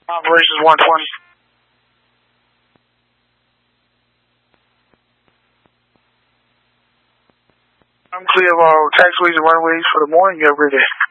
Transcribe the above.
Operations 120. I'm clear of all taxiways and runways for the morning. You have a great day.